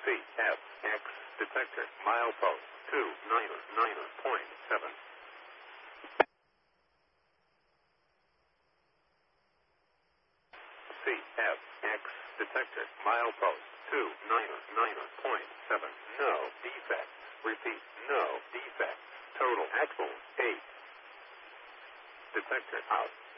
CFX detector milepost 299.7. CFX detector milepost 299.7. No defects. Repeat, no defects. Total axle 8. Detector out.